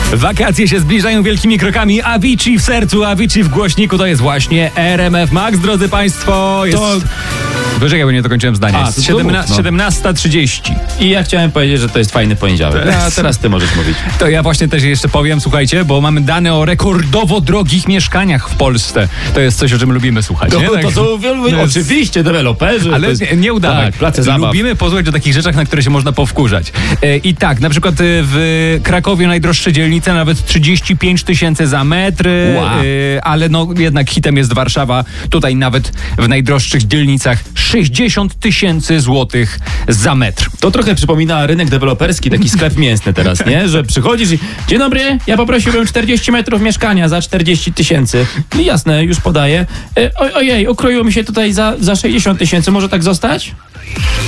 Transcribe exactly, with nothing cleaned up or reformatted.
Wakacje się zbliżają wielkimi krokami. Avicii w sercu, Avicii w głośniku. To jest właśnie R M F Max, drodzy państwo. Jest... To... Poczekaj, bo nie dokończyłem zdania. A, jest to mów, no. siedemnasta trzydzieści. I ja chciałem powiedzieć, że to jest fajny poniedziałek. A teraz ty możesz mówić. To ja właśnie też jeszcze powiem, słuchajcie, bo mamy dane o rekordowo drogich mieszkaniach w Polsce. To jest coś, o czym lubimy słuchać. To, nie? Tak. to są wielu, To jest... oczywiście deweloperzy. Ale jest... nie, nie udawaj. Tak, place zabaw. Lubimy posłuchać o takich rzeczach, na które się można powkurzać. E, I tak, na przykład w Krakowie najdroższe dzielnice, nawet trzydzieści pięć tysięcy za metr, Wow. e, ale no jednak hitem jest Warszawa. Tutaj nawet w najdroższych dzielnicach sześćdziesiąt tysięcy złotych za metr. To trochę przypomina rynek deweloperski, taki sklep mięsny teraz, nie? Że przychodzisz i dzień dobry, ja poprosiłbym czterdzieści metrów mieszkania za czterdzieści tysięcy. No jasne, już podaję. E, ojej, ukroiło mi się tutaj za, za sześćdziesiąt tysięcy, może tak zostać?